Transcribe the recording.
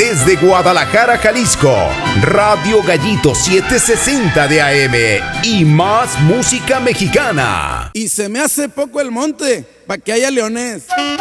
Desde Guadalajara, Jalisco, Radio Gallito 760 de AM y más música mexicana. Y se me hace poco el monte, pa' que haya leones.